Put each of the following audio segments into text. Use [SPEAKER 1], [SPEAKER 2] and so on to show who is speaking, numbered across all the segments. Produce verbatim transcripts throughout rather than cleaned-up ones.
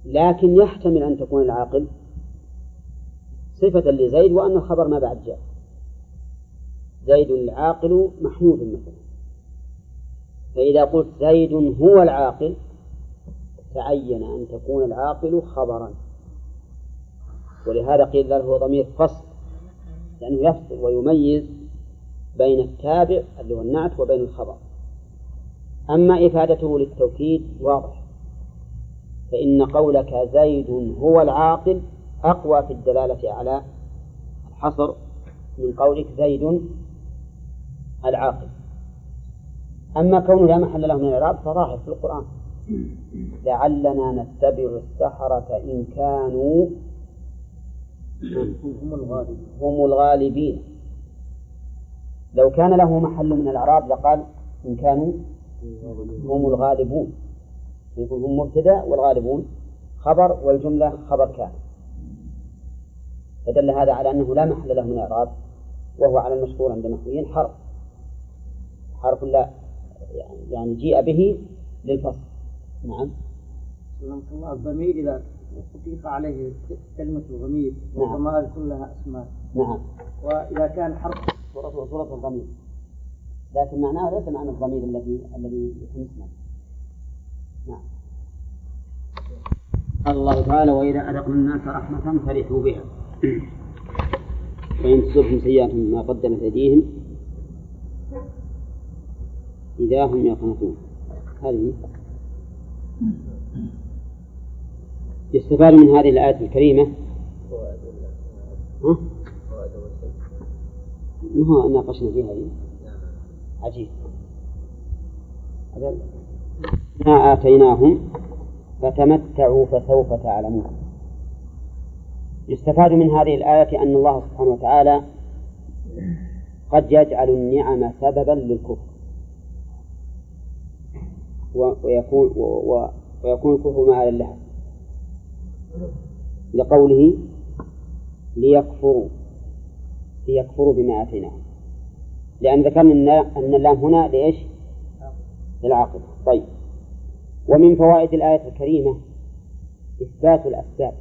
[SPEAKER 1] لكن يحتمل أن تكون العاقل صفة لزيد وأن الخبر ما بعد جاء. زيد العاقل محمود مثلا، فإذا قلت زيد هو العاقل تعين أن تكون العاقل خبرا، ولهذا قيل له ضمير فصل، لأنه يفصل ويميز بين التابع اللي هو النعت وبين الخبر. أما إفادته للتوكيد واضح، فإن قولك زيد هو العاقل أقوى في الدلالة على الحصر من قولك زيد العاقل. أما كونه لا محل له من الإعراب فظاهر في القرآن: لعلنا نتبع السحرة إن كانوا هم الغالبين. هم الغالبين. لو كان له محل من الإعراب لقال إن كانوا هم الغالبون، يكون هم مبتدأ والغالبون خبر والجملة خبر كان، فدل هذا على أنه لا محل له من الإعراب، وهو على المشهور عند النحويين حرف حرف لا يعني جيء به للفصل. نعم.
[SPEAKER 2] الله الضمير إذا أطلق عليه كلمة الضمير والضمائر كلها أسماء.
[SPEAKER 1] نعم.
[SPEAKER 2] وإذا كان حرف
[SPEAKER 1] صورة صورة الضمير، لكن معناه ليس معنى الضمير الذي الذي يكون اسما. نعم. قال الله تعالى: وإذا أذقنا الناس رحمة فرحوا بها وإن تصبهم سيئة ما قدمت أيديهم إذا هم يقنطون. هذه يستفاد من هذه الآية الكريمة. ها؟ ما هو ناقشنا فيها هذه؟ عجيب. ما آتيناهم فتمتعوا فسوف تعلمون. يستفاد من هذه الآية أن الله سبحانه وتعالى قد يجعل النعم سببا للكفر، ويكون ويكون الكفر مآلا لها، لقوله ليكفروا ليكفروا بما آتيناهم، لأن ذكرنا أن اللام هنا لإيش؟ للعاقبة. طيب، ومن فوائد الآية الكريمة إثبات الأسباب.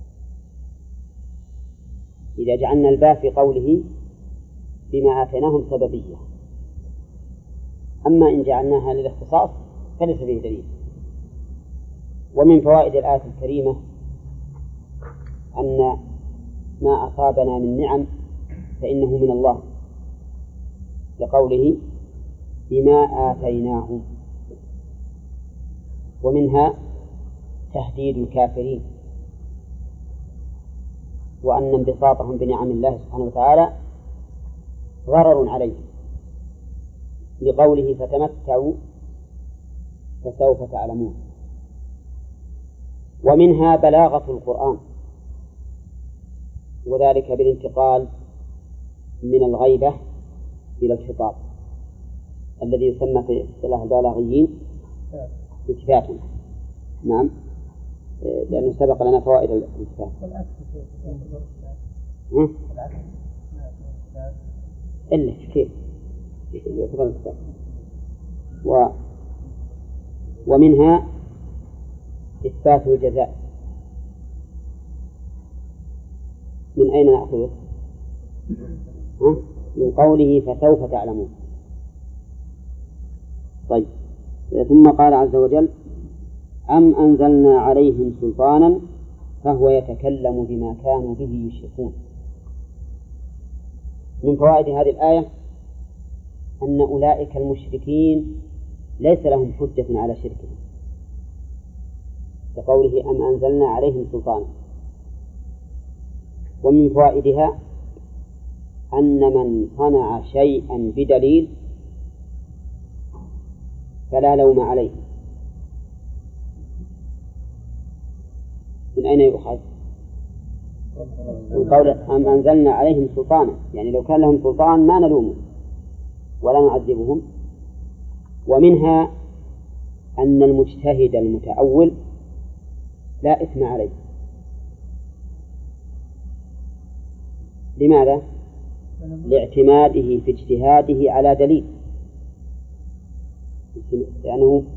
[SPEAKER 1] إذا جعلنا الباء في قوله بما آتيناهم سببية، أما إن جعلناها للاختصاص فليس به دليل. ومن فوائد الآية الكريمة أن ما أصابنا من نعم فإنه من الله، لقوله بما آتيناهم. ومنها تهديد الكافرين، وأن انبساطهم بنعم الله سبحانه وتعالى ضرر عليهم، لقوله فتمتعوا فسوف تعلمون. ومنها بلاغة القرآن، وذلك بالانتقال من الغيبة إلى الخطاب الذي يسمى في اصطلاح البلاغيين التفات. نعم، لأنه سبق لنا فوائد الالتفات. إلا كيف يعتبر الالتفات. و ومنها إثبات الجزاء. من أين نأخذه؟ من قوله فسوف تعلمون. طيب، ثم قال عز وجل: أم أنزلنا عليهم سلطانا فهو يتكلم بما كانوا به يشركون. من فوائد هذه الآية أن أولئك المشركين ليس لهم حجة على شركهم، كقوله أم أنزلنا عليهم سلطانا. ومن فوائدها أن من صنع شيئا بدليل فلا لوم عليه. من أين يؤخذ؟ من قول أم أنزلنا عليهم سلطانا، يعني لو كان لهم سلطان ما نلومهم ولا نعذبهم. ومنها أن المجتهد المتأول لا إثم عليه. لماذا؟ لاعتماده في اجتهاده على دليل، لأنه